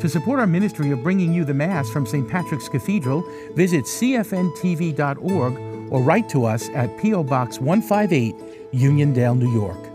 To support our ministry of bringing you the Mass from St. Patrick's Cathedral, visit cfntv.org or write to us at P.O. Box 158, Uniondale, New York.